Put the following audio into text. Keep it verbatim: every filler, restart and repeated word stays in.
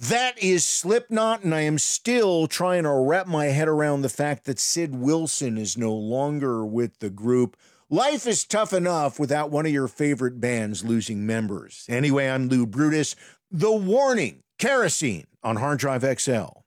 That is Slipknot, and I am still trying to wrap my head around the fact that Sid Wilson is no longer with the group. Life is tough enough without one of your favorite bands losing members. Anyway, I'm Lou Brutus. The Warning, Kerosene on Hard Drive X L.